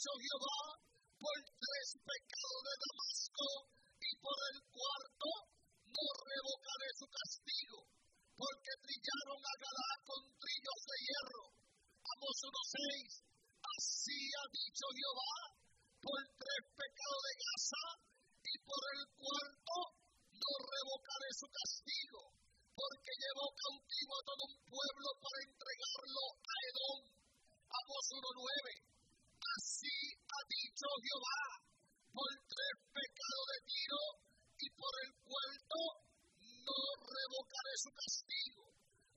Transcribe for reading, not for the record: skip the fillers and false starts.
dicho Jehová, por 3 pecados de Damasco, y por el 4 no revocaré su castigo, porque trillaron a Galaad con trillos de hierro. Amós 1:6, así ha dicho Jehová,